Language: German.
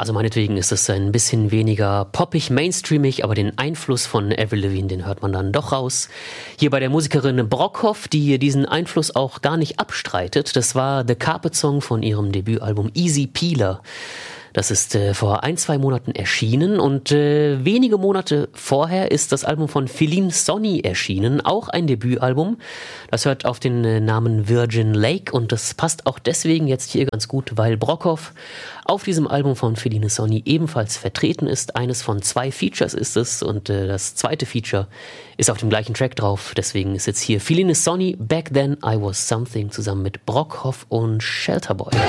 also meinetwegen ist es ein bisschen weniger poppig, mainstreamig, aber den Einfluss von Avril Lavigne, den hört man dann doch raus. Hier bei der Musikerin Brockhoff, die diesen Einfluss auch gar nicht abstreitet. Das war The Carpet Song von ihrem Debütalbum Easy Peeler. Das ist vor 1-2 Monaten erschienen und wenige Monate vorher ist das Album von Feline Sonny erschienen, auch ein Debütalbum. Das hört auf den Namen Virgin Lake und das passt auch deswegen jetzt hier ganz gut, weil Brockhoff auf diesem Album von Feline Sonny ebenfalls vertreten ist. Eines von 2 Features ist es und das zweite Feature ist auf dem gleichen Track drauf. Deswegen ist jetzt hier Feline Sonny, Back Then I Was Something zusammen mit Brockhoff und Shelterboy.